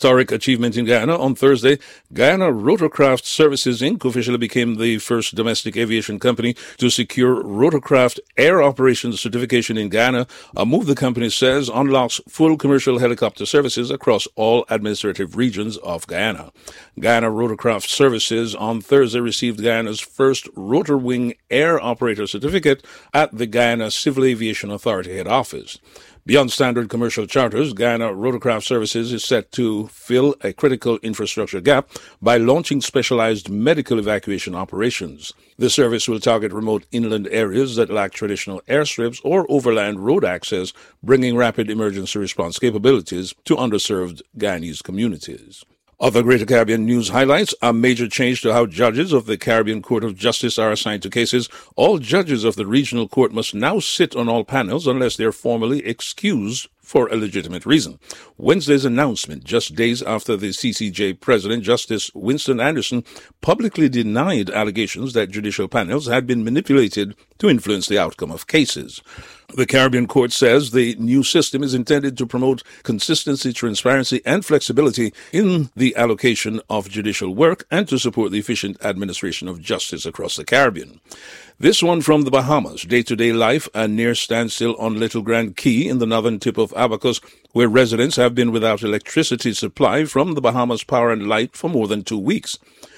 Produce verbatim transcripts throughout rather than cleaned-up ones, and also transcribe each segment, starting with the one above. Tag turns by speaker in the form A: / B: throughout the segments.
A: historic achievement in Guyana. On Thursday, Guyana Rotorcraft Services, Incorporated officially became the first domestic aviation company to secure rotorcraft air operations certification in Guyana, a move the company says unlocks full commercial helicopter services across all administrative regions of Guyana. Guyana Rotorcraft Services on Thursday received Guyana's first rotor wing air operator certificate at the Guyana Civil Aviation Authority head office. Beyond standard commercial charters, Guyana Rotorcraft Services is set to fill a critical infrastructure gap by launching specialized medical evacuation operations. The service will target remote inland areas that lack traditional airstrips or overland road access, bringing rapid emergency response capabilities to underserved Guyanese communities. Other Greater Caribbean news highlights: a major change to how judges of the Caribbean Court of Justice are assigned to cases. All judges of the regional court must now sit on all panels unless they are formally excused for a legitimate reason. Wednesday's announcement, just days after the C C J President, Justice Winston Anderson, publicly denied allegations that judicial panels had been manipulated to influence the outcome of cases. The Caribbean Court says the new system is intended to promote consistency, transparency, and flexibility in the allocation of judicial work and to support the efficient administration of justice across the Caribbean. This one from the Bahamas. Day-to-day life, a near standstill on Little Grand Key in the northern tip of Abacus, where residents have been without electricity supply from the Bahamas Power and Light for more than two weeks.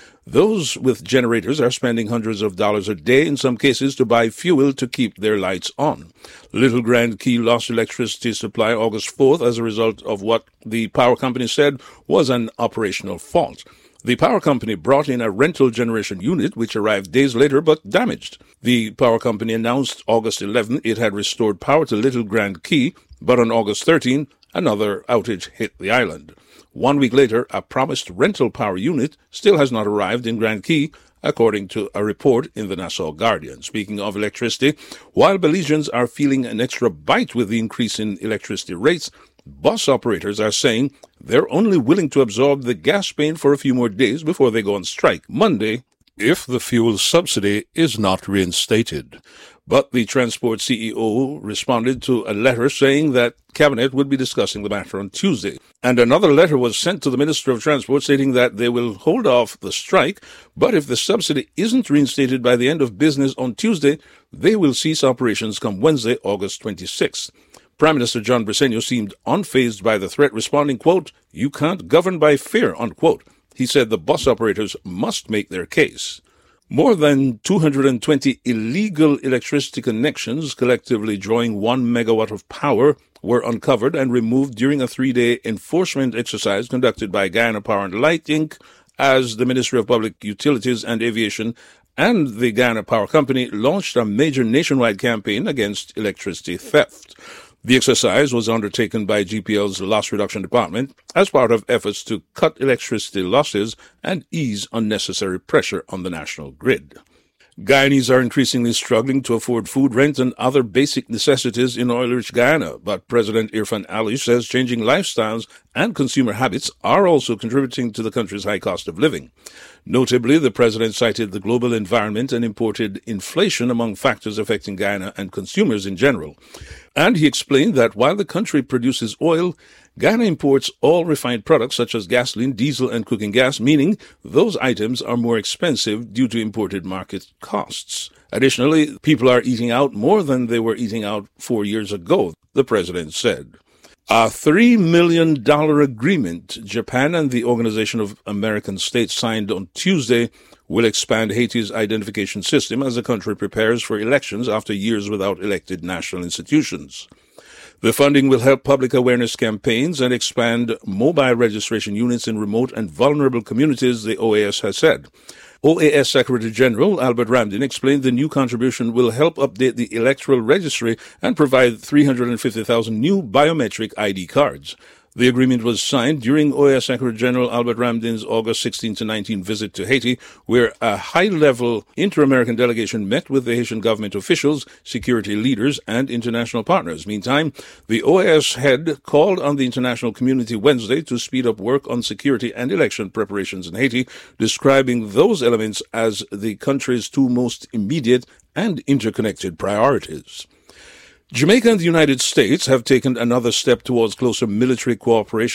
A: Those with generators are spending hundreds of dollars a day in some cases to buy fuel to keep their lights on. Little Grand Key lost electricity supply August fourth as a result of what the power company said was an operational fault. The power company brought in a rental generation unit, which arrived days later but damaged. The power company announced August eleventh it had restored power to Little Grand Key, but on August thirteenth, another outage hit the island. One week later, a promised rental power unit still has not arrived in Grand Key, according to a report in the Nassau Guardian. Speaking of electricity, while Belizeans are feeling an extra bite with the increase in electricity rates, bus operators are saying they're only willing to absorb the gas pain for a few more days before they go on strike Monday if the fuel subsidy is not reinstated. But the transport C E O responded to a letter saying that Cabinet would be discussing the matter on Tuesday. And another letter was sent to the Minister of Transport stating that they will hold off the strike, but if the subsidy isn't reinstated by the end of business on Tuesday, they will cease operations come Wednesday, August twenty-sixth. Prime Minister John Briceño seemed unfazed by the threat, responding, quote, "You can't govern by fear," unquote. He said the bus operators must make their case. More than two hundred twenty illegal electricity connections, collectively drawing one megawatt of power, were uncovered and removed during a three-day enforcement exercise conducted by Guyana Power and Light, Incorporated, as the Ministry of Public Utilities and Aviation and the Guyana Power Company launched a major nationwide campaign against electricity theft. The exercise was undertaken by G P L's Loss Reduction Department as part of efforts to cut electricity losses and ease unnecessary pressure on the national grid. Guyanese are increasingly struggling to afford food, rent, and other basic necessities in oil-rich Guyana, but President Irfan Ali says changing lifestyles and consumer habits are also contributing to the country's high cost of living. Notably, the president cited the global environment and imported inflation among factors affecting Guyana and consumers in general. And he explained that while the country produces oil, Guyana imports all refined products such as gasoline, diesel, and cooking gas, meaning those items are more expensive due to imported market costs. Additionally, people are eating out more than they were eating out four years ago, the president said. A three million dollars agreement Japan and the Organization of American States signed on Tuesday will expand Haiti's identification system as the country prepares for elections after years without elected national institutions. The funding will help public awareness campaigns and expand mobile registration units in remote and vulnerable communities, the O A S has said. O A S Secretary General Albert Ramdin explained the new contribution will help update the electoral registry and provide three hundred fifty thousand new biometric I D cards. The agreement was signed during O A S Secretary General Albert Ramdin's August sixteenth to nineteenth visit to Haiti, where a high-level inter-American delegation met with the Haitian government officials, security leaders, and international partners. Meantime, the O A S head called on the international community Wednesday to speed up work on security and election preparations in Haiti, describing those elements as the country's two most immediate and interconnected priorities. Jamaica and the United States have taken another step towards closer military cooperation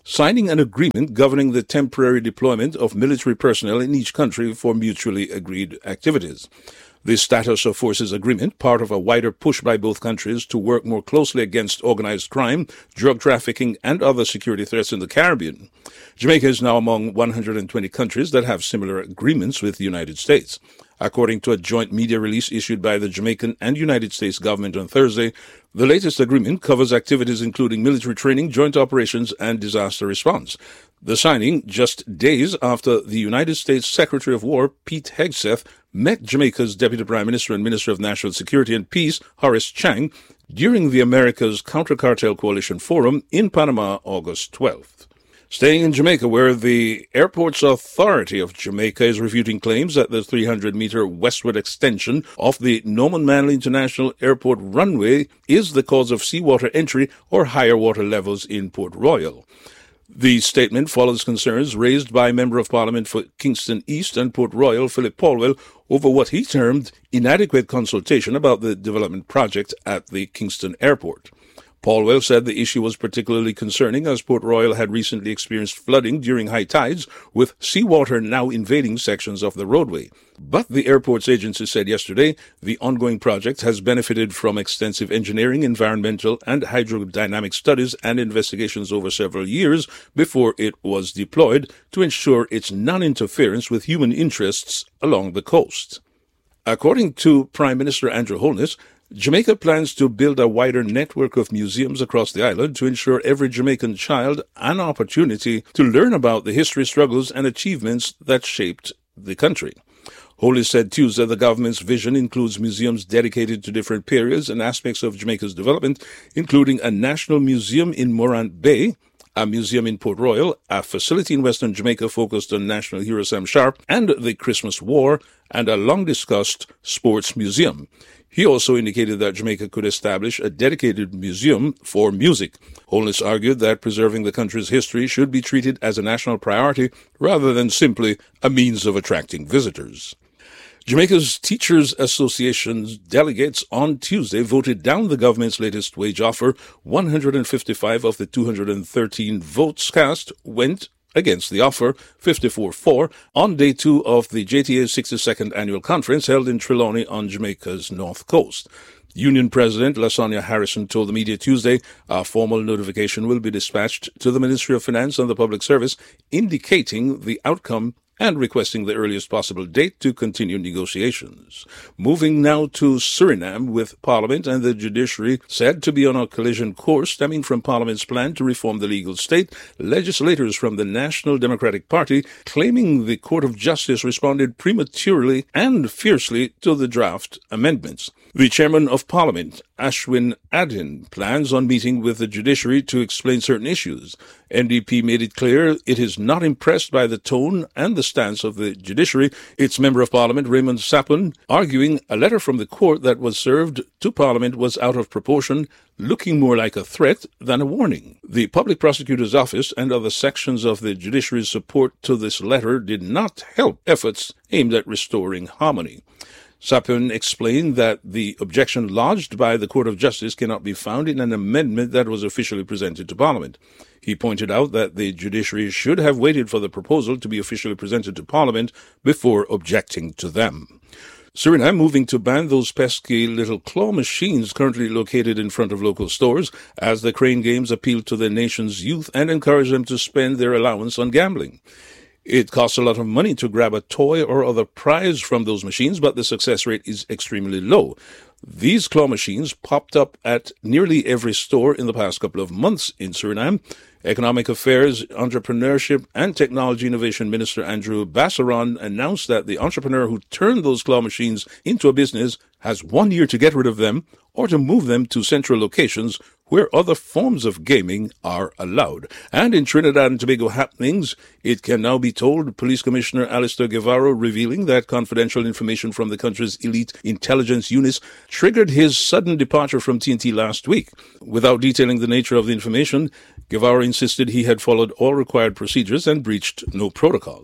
A: signing an agreement governing the temporary deployment of military personnel in each country for mutually agreed activities. The Status of Forces Agreement, part of a wider push by both countries to work more closely against organized crime, drug trafficking, and other security threats in the Caribbean. Jamaica is now among one hundred twenty countries that have similar agreements with the United States. According to a joint media release issued by the Jamaican and United States government on Thursday, the latest agreement covers activities including military training, joint operations, and disaster response. The signing, just days after the United States Secretary of War, Pete Hegseth, met Jamaica's Deputy Prime Minister and Minister of National Security and Peace, Horace Chang, during the America's Counter-Cartel Coalition Forum in Panama, August twelfth. Staying in Jamaica, where the Airports Authority of Jamaica is refuting claims that the three hundred meter westward extension of the Norman Manley International Airport runway is the cause of seawater entry or higher water levels in Port Royal. The statement follows concerns raised by Member of Parliament for Kingston East and Port Royal, Philip Paulwell, over what he termed inadequate consultation about the development project at the Kingston Airport. Paulwell said the issue was particularly concerning as Port Royal had recently experienced flooding during high tides, with seawater now invading sections of the roadway. But the airport's agency said yesterday the ongoing project has benefited from extensive engineering, environmental, and hydrodynamic studies and investigations over several years before it was deployed to ensure its non-interference with human interests along the coast. According to Prime Minister Andrew Holness, Jamaica plans to build a wider network of museums across the island to ensure every Jamaican child an opportunity to learn about the history, struggles, and achievements that shaped the country. Holness said Tuesday the government's vision includes museums dedicated to different periods and aspects of Jamaica's development, including a national museum in Morant Bay, a museum in Port Royal, a facility in Western Jamaica focused on national hero Sam Sharp and the Christmas War, and a long-discussed sports museum. He also indicated that Jamaica could establish a dedicated museum for music. Holness argued that preserving the country's history should be treated as a national priority rather than simply a means of attracting visitors. Jamaica's Teachers Association's delegates on Tuesday voted down the government's latest wage offer. one hundred fifty-five of the two hundred thirteen votes cast went against the offer, fifty-four four, on day two of the J T A's sixty-second annual conference held in Trelawney on Jamaica's north coast. Union President LaSonia Harrison told the media Tuesday a formal notification will be dispatched to the Ministry of Finance and the Public Service indicating the outcome and requesting the earliest possible date to continue negotiations. Moving now to Suriname, with Parliament and the judiciary said to be on a collision course stemming from Parliament's plan to reform the legal state, legislators from the National Democratic Party claiming the Court of Justice responded prematurely and fiercely to the draft amendments. The chairman of Parliament, Ashwin Adin, plans on meeting with the judiciary to explain certain issues. N D P made it clear it is not impressed by the tone and the stance of the judiciary, its Member of Parliament, Raymond Sapon, arguing a letter from the court that was served to Parliament was out of proportion, looking more like a threat than a warning. The Public Prosecutor's Office and other sections of the judiciary's support to this letter did not help efforts aimed at restoring harmony. Sapon explained that the objection lodged by the Court of Justice cannot be found in an amendment that was officially presented to Parliament. He pointed out that the judiciary should have waited for the proposal to be officially presented to Parliament before objecting to them. Suriname moving to ban those pesky little claw machines currently located in front of local stores as the Crane Games appeal to the nation's youth and encourage them to spend their allowance on gambling. It costs a lot of money to grab a toy or other prize from those machines, but the success rate is extremely low. These claw machines popped up at nearly every store in the past couple of months in Suriname. Economic Affairs, Entrepreneurship, and Technology Innovation Minister Andrew Bassaron announced that the entrepreneur who turned those claw machines into a business has one year to get rid of them or to move them to central locations where other forms of gaming are allowed. And in Trinidad and Tobago happenings, it can now be told Police Commissioner Alistair Guevara revealing that confidential information from the country's elite intelligence units triggered his sudden departure from T N T last week. Without detailing the nature of the information, Guevara insisted he had followed all required procedures and breached no protocols.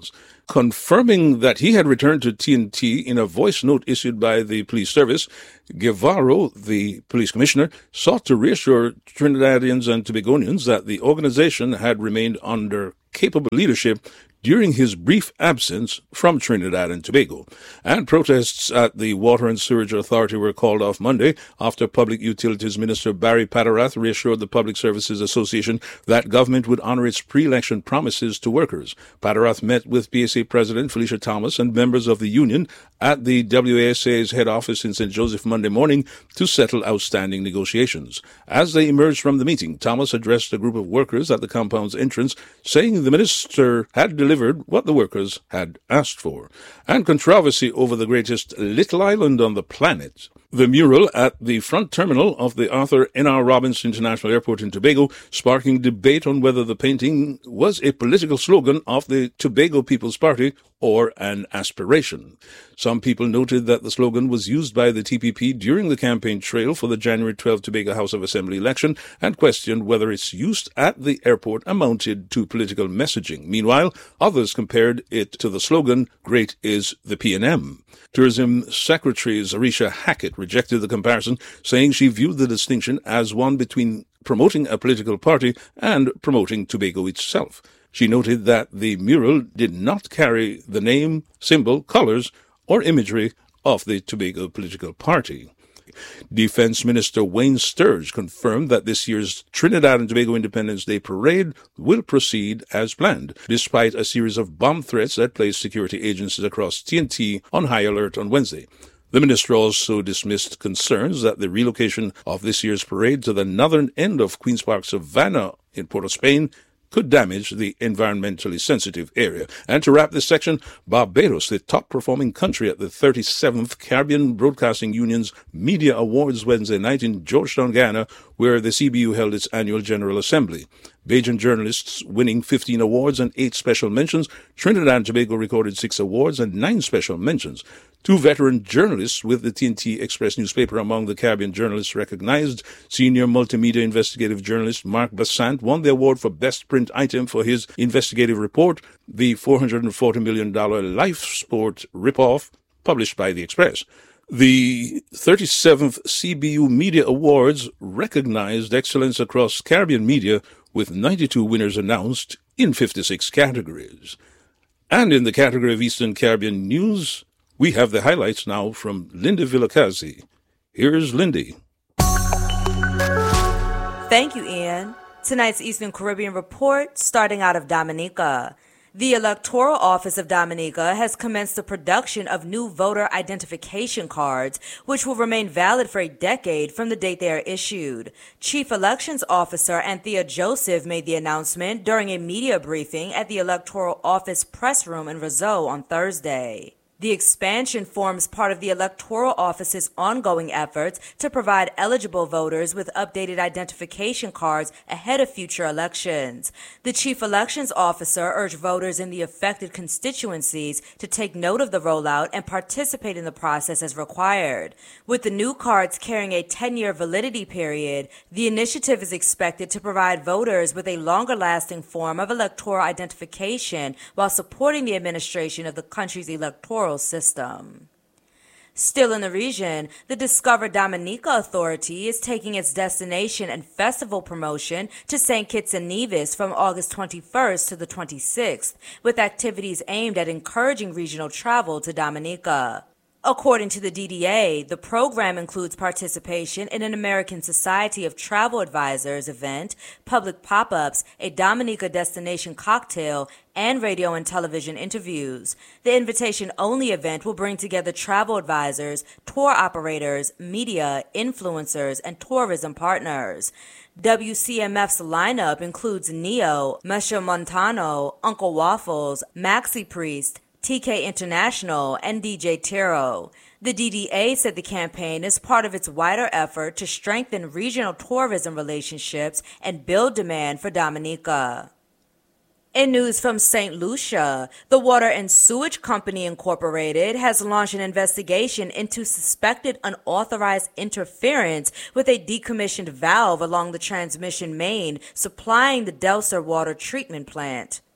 A: Confirming that he had returned to T N T in a voice note issued by the police service, Guevara, the police commissioner, sought to reassure Trinidadians and Tobagonians that the organization had remained under capable leadership during his brief absence from Trinidad and Tobago. And protests at the Water and Sewerage Authority were called off Monday after Public Utilities Minister Barry Paterath reassured the Public Services Association that government would honor its pre-election promises to workers. Paterath met with P S A President Felicia Thomas and members of the union at the W A S A's head office in Saint Joseph Monday morning to settle outstanding negotiations. As they emerged from the meeting, Thomas addressed a group of workers at the compound's entrance, saying the minister had delivered what the workers had asked for. And controversy over the greatest little island on the planet. The mural at the front terminal of the Arthur N R Robbins International Airport in Tobago, sparking debate on whether the painting was a political slogan of the Tobago People's Party or an aspiration. Some people noted that the slogan was used by the T P P during the campaign trail for the January twelfth Tobago House of Assembly election and questioned whether its use at the airport amounted to political messaging. Meanwhile, others compared it to the slogan, "Great is the P N M." Tourism Secretary Zarisha Hackett rejected the comparison, saying she viewed the distinction as one between promoting a political party and promoting Tobago itself. She noted that the mural did not carry the name, symbol, colors, or imagery of the Tobago political party. Defense Minister Wayne Sturge confirmed that this year's Trinidad and Tobago Independence Day parade will proceed as planned, despite a series of bomb threats that placed security agencies across T N T on high alert on Wednesday. The minister also dismissed concerns that the relocation of this year's parade to the northern end of Queen's Park Savannah in Port of Spain could damage the environmentally sensitive area. And to wrap this section, Barbados, the top-performing country at the thirty-seventh Caribbean Broadcasting Union's Media Awards Wednesday night in Georgetown, Guyana, where the C B U held its annual General Assembly. Bajan journalists winning fifteen awards and eight special mentions. Trinidad and Tobago recorded six awards and nine special mentions. Two veteran journalists with the T N T Express newspaper among the Caribbean journalists recognized. Senior multimedia investigative journalist Mark Bassant won the award for Best Print Item for his investigative report, the four hundred forty million dollars Life Sport ripoff, published by the Express. The thirty-seventh C B U Media Awards recognized excellence across Caribbean media, with ninety-two winners announced in fifty-six categories. And in the category of Eastern Caribbean news, we have the highlights now from Lindy Villacazzi. Here's Lindy.
B: Thank you, Ian. Tonight's Eastern Caribbean report, starting out of Dominica. The Electoral Office of Dominica has commenced the production of new voter identification cards, which will remain valid for a decade from the date they are issued. Chief Elections Officer Anthea Joseph made the announcement during a media briefing at the Electoral Office press room in Roseau on Thursday. The expansion forms part of the Electoral Office's ongoing efforts to provide eligible voters with updated identification cards ahead of future elections. The Chief Elections Officer urged voters in the affected constituencies to take note of the rollout and participate in the process as required. With the new cards carrying a ten-year validity period, the initiative is expected to provide voters with a longer-lasting form of electoral identification while supporting the administration of the country's electoral system. Still in the region, the Discover Dominica Authority is taking its destination and festival promotion to Saint Kitts and Nevis from August twenty-first to the twenty-sixth, with activities aimed at encouraging regional travel to Dominica. According to the D D A, the program includes participation in an American Society of Travel Advisors event, public pop-ups, a Dominica destination cocktail, and radio and television interviews. The invitation-only event will bring together travel advisors, tour operators, media, influencers, and tourism partners. W C M F's lineup includes Neo, Mesha Montano, Uncle Waffles, Maxi Priest, T K International, and D J Tiro. The D D A said the campaign is part of its wider effort to strengthen regional tourism relationships and build demand for Dominica. In news from Saint Lucia, the Water and Sewage Company Incorporated has launched an investigation into suspected unauthorized interference with a decommissioned valve along the transmission main supplying the Delcer water treatment plant.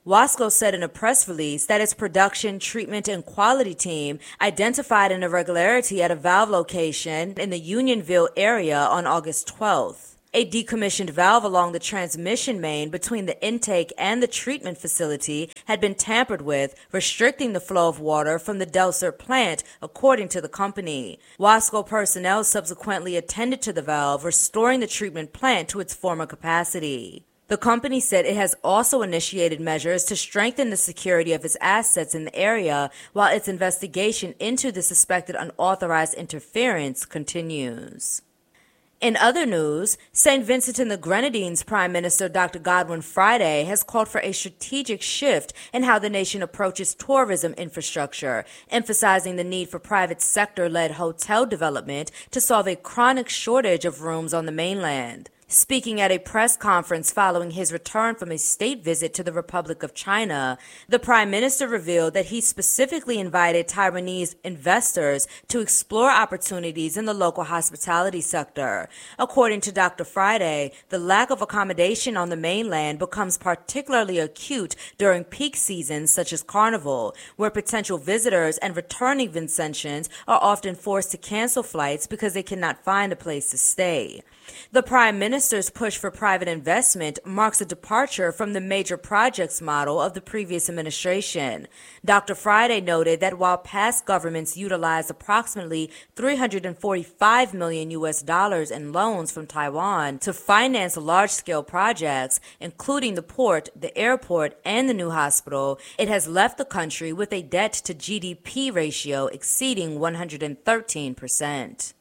B: Wasco said in a press release that its production, treatment, and quality team identified an irregularity at a valve location in the Unionville area on August twelfth. A decommissioned valve along the transmission main between the intake and the treatment facility had been tampered with, restricting the flow of water from the Delsert plant, according to the company. Wasco personnel subsequently attended to the valve, restoring the treatment plant to its former capacity. The company said it has also initiated measures to strengthen the security of its assets in the area while its investigation into the suspected unauthorized interference continues. In other news, Saint Vincent and the Grenadines Prime Minister Doctor Godwin Friday has called for a strategic shift in how the nation approaches tourism infrastructure, emphasizing the need for private sector-led hotel development to solve a chronic shortage of rooms on the mainland. Speaking at a press conference following his return from a state visit to the Republic of China, the Prime Minister revealed that he specifically invited Taiwanese investors to explore opportunities in the local hospitality sector. According to Doctor Friday, the lack of accommodation on the mainland becomes particularly acute during peak seasons such as Carnival, where potential visitors and returning Vincentians are often forced to cancel flights because they cannot find a place to stay. The Prime Minister's push for private investment marks a departure from the major projects model of the previous administration. Doctor Friday noted that while past governments utilized approximately three hundred forty-five million U S dollars in loans from Taiwan to finance large-scale projects, including the port, the airport, and the new hospital, it has left the country with a debt-to-G D P ratio exceeding one hundred thirteen percent.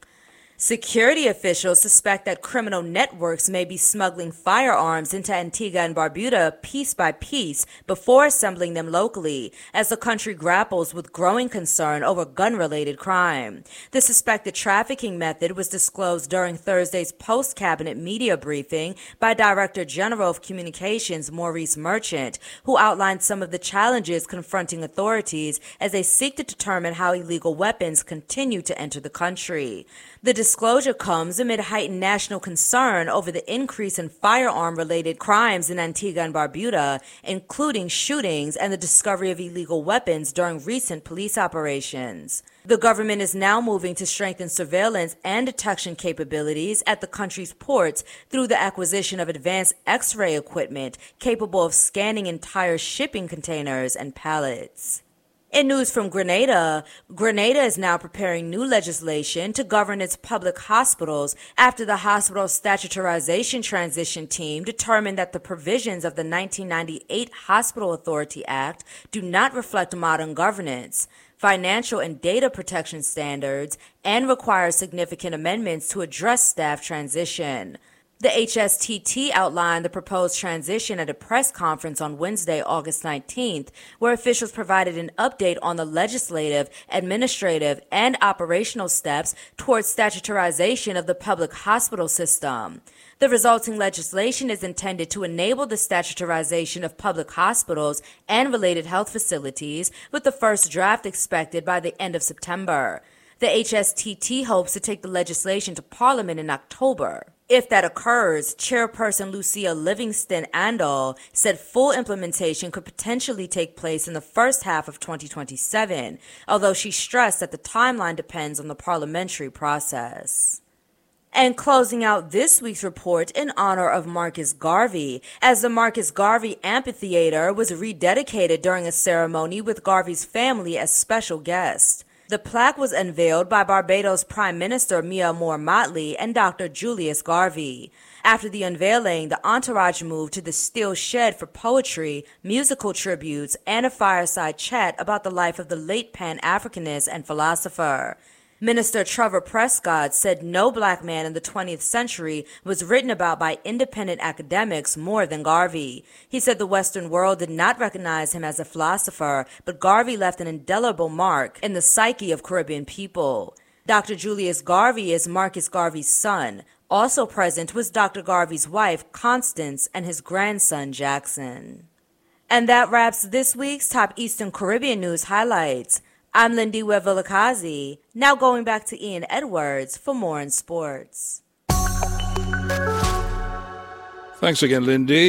B: Security officials suspect that criminal networks may be smuggling firearms into Antigua and Barbuda piece by piece before assembling them locally, as the country grapples with growing concern over gun-related crime. The suspected trafficking method was disclosed during Thursday's post-cabinet media briefing by Director General of Communications Maurice Merchant, who outlined some of the challenges confronting authorities as they seek to determine how illegal weapons continue to enter the country. The disclosure comes amid heightened national concern over the increase in firearm-related crimes in Antigua and Barbuda, including shootings and the discovery of illegal weapons during recent police operations. The government is now moving to strengthen surveillance and detection capabilities at the country's ports through the acquisition of advanced X-ray equipment capable of scanning entire shipping containers and pallets. In news from Grenada, Grenada is now preparing new legislation to govern its public hospitals after the hospital statutorization transition team determined that the provisions of the nineteen ninety-eight Hospital Authority Act do not reflect modern governance, financial and data protection standards, and require significant amendments to address staff transition. The H S T T outlined the proposed transition at a press conference on Wednesday, August nineteenth, where officials provided an update on the legislative, administrative, and operational steps towards statutorization of the public hospital system. The resulting legislation is intended to enable the statutorization of public hospitals and related health facilities, with the first draft expected by the end of September. The H S T T hopes to take the legislation to Parliament in October. If that occurs, Chairperson Lucia Livingston Andal said full implementation could potentially take place in the first half of twenty twenty-seven, although she stressed that the timeline depends on the parliamentary process. And closing out this week's report in honor of Marcus Garvey, as the Marcus Garvey Amphitheater was rededicated during a ceremony with Garvey's family as special guests. The plaque was unveiled by Barbados Prime Minister Mia Moore Motley and Doctor Julius Garvey. After the unveiling, the entourage moved to the steel shed for poetry, musical tributes, and a fireside chat about the life of the late Pan-Africanist and philosopher. Minister Trevor Prescott said no black man in the twentieth century was written about by independent academics more than Garvey. He said the Western world did not recognize him as a philosopher, but Garvey left an indelible mark in the psyche of Caribbean people. Doctor Julius Garvey is Marcus Garvey's son. Also present was Doctor Garvey's wife, Constance, and his grandson, Jackson. And that wraps this week's Top Eastern Caribbean News highlights. I'm Lindiwe Vilakazi, now going back to Ian Edwards for more in sports.
A: Thanks again, Lindy.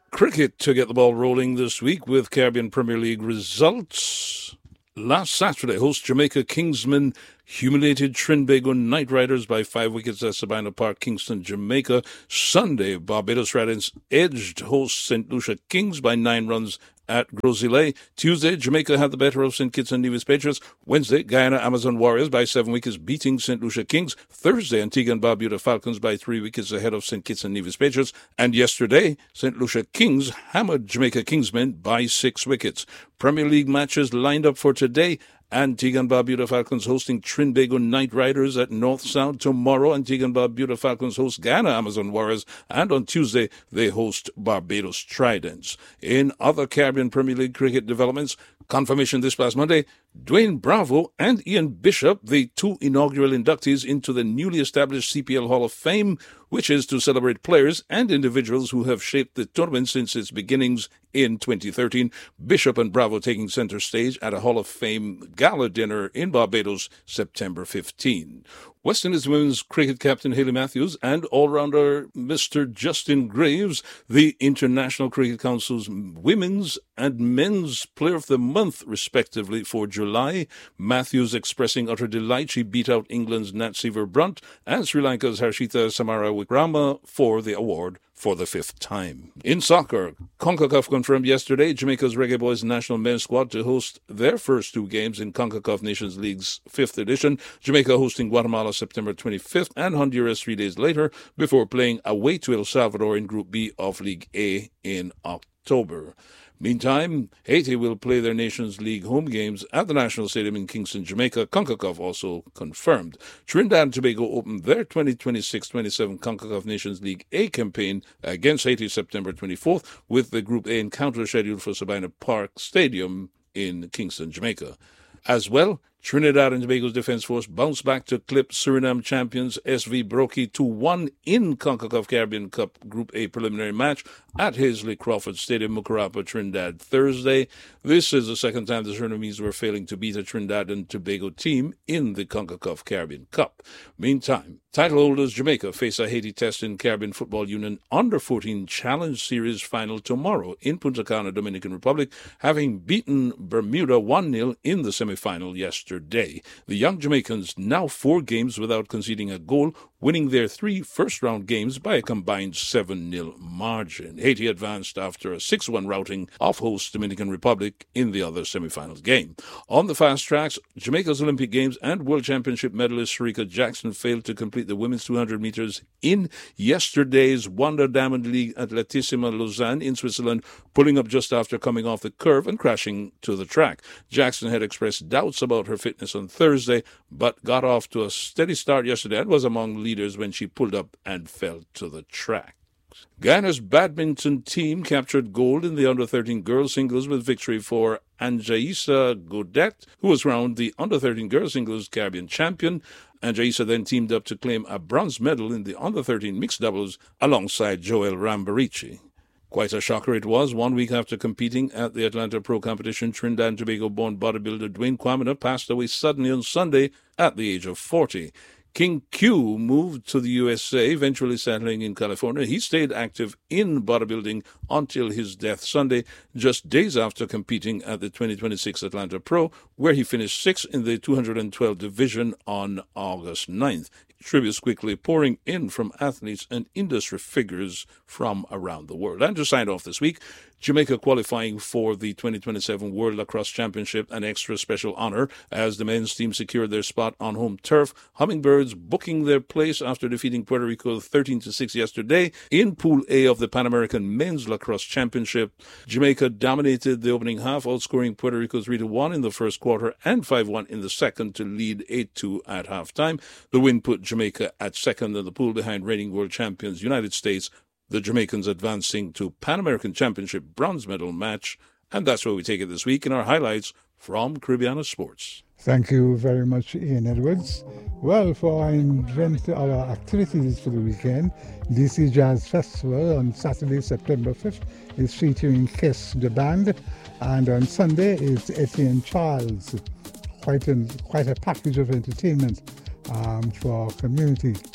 A: Cricket to get the ball rolling this week with Caribbean Premier League results. Last Saturday, host Jamaica Kingsmen humiliated Trinbago Knight Riders by five wickets at Sabina Park, Kingston, Jamaica. Sunday, Barbados Riders edged host Saint Lucia Kings by nine runs at Gros-Islet. Tuesday, Jamaica had the better of Saint Kitts and Nevis Patriots. Wednesday, Guyana Amazon Warriors by seven wickets beating Saint Lucia Kings. Thursday, Antigua and Barbuda Falcons by three wickets ahead of Saint Kitts and Nevis Patriots. And yesterday, Saint Lucia Kings hammered Jamaica Kingsmen by six wickets. Premier League matches lined up for today. Antigua and Barbuda Falcons hosting Trinbago Knight Riders at North Sound tomorrow. Antigua and Barbuda Falcons host Guyana Amazon Warriors, and on Tuesday they host Barbados Tridents. In other Caribbean Premier League cricket developments, confirmation this past Monday, Dwayne Bravo and Ian Bishop, the two inaugural inductees into the newly established C P L Hall of Fame, which is to celebrate players and individuals who have shaped the tournament since its beginnings in twenty thirteen. Bishop and Bravo taking center stage at a Hall of Fame gala dinner in Barbados, September fifteenth. West Indies women's cricket captain Hayley Matthews and all-rounder Mister Justin Graves, the International Cricket Council's Women's and Men's Player of the Month, respectively, for July. Matthews expressing utter delight. She beat out England's Nat Seaver-Brunt and Sri Lanka's Harshita Samarawikrama for the award for the fifth time. In soccer, CONCACAF confirmed yesterday Jamaica's Reggae Boys national men's squad to host their first two games in CONCACAF Nations League's fifth edition, Jamaica hosting Guatemala September twenty-fifth and Honduras three days later, before playing away to El Salvador in Group B of League A in October. Meantime, Haiti will play their Nations League home games at the National Stadium in Kingston, Jamaica. CONCACAF also confirmed. Trinidad and Tobago opened their twenty twenty-six twenty-seven CONCACAF Nations League A campaign against Haiti September twenty-fourth, with the Group A encounter scheduled for Sabina Park Stadium in Kingston, Jamaica. As well, Trinidad and Tobago's Defence Force bounced back to clip Suriname champions S V Brokey two one in CONCACAF Caribbean Cup Group A preliminary match at Hazley Crawford Stadium, Mucurapa, Trinidad, Thursday. This is the second time the Surinamese were failing to beat a Trinidad and Tobago team in the CONCACAF Caribbean Cup. Meantime, title holders Jamaica face a Haiti test in Caribbean Football Union Under fourteen Challenge Series final tomorrow in Punta Cana, Dominican Republic, having beaten Bermuda one nil in the semi-final yesterday. Day. The young Jamaicans now four games without conceding a goal, winning their three first-round games by a combined seven nil margin. Haiti advanced after a six one routing of host Dominican Republic in the other semifinals game. On the fast tracks, Jamaica's Olympic Games and World Championship medalist Sharika Jackson failed to complete the women's two hundred meters in yesterday's Wonder Diamond League at Latissima Lausanne in Switzerland, pulling up just after coming off the curve and crashing to the track. Jackson had expressed doubts about her fitness on Thursday, but got off to a steady start yesterday and was among leaders when she pulled up and fell to the track. Guyana's badminton team captured gold in the under thirteen girls singles with victory for Anjaisa Godet, who was crowned the under thirteen girls singles Caribbean champion. Anjaisa then teamed up to claim a bronze medal in the under thirteen mixed doubles alongside Joel Rambarici. Quite a shocker it was. One week after competing at the Atlanta Pro competition, Trinidad and Tobago-born bodybuilder Dwayne Kwamina passed away suddenly on Sunday at the age of forty. King Q moved to the U S A, eventually settling in California. He stayed active in bodybuilding until his death Sunday, just days after competing at the twenty twenty-six Atlanta Pro, where he finished sixth in the two hundred twelve division on August ninth. Tributes quickly pouring in from athletes and industry figures from around the world. And to sign off this week, Jamaica qualifying for the twenty twenty-seven World Lacrosse Championship, an extra special honor as the men's team secured their spot on home turf. Hummingbirds booking their place after defeating Puerto Rico thirteen to six yesterday in Pool A of the Pan American Men's Lacrosse Championship. Jamaica dominated the opening half, outscoring Puerto Rico three to one in the first quarter and five one in the second to lead eight two at halftime. The win put Jamaica at second in the pool behind reigning world champions United States, the Jamaicans advancing to Pan American Championship bronze medal match. And that's where we take it this week in our highlights from Caribbean Sports.
C: Thank you very much, Ian Edwards. Well, for our event, our activities for the weekend, D C Jazz Festival on Saturday, September fifth is featuring Kiss the Band, and on Sunday it's Etienne Charles. Quite a, quite a package of entertainment um, for our community.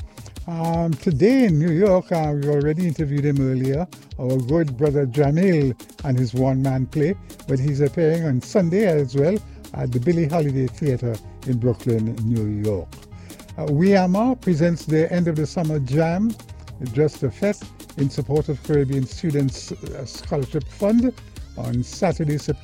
C: Um, today in New York, uh, we already interviewed him earlier, our good brother Jamil and his one-man play, but he's appearing on Sunday as well at the Billie Holiday Theatre in Brooklyn, New York. Uh, WIAMA presents the End of the Summer Jam, Just a Fest, in support of Caribbean Students uh, Scholarship Fund on Saturday, September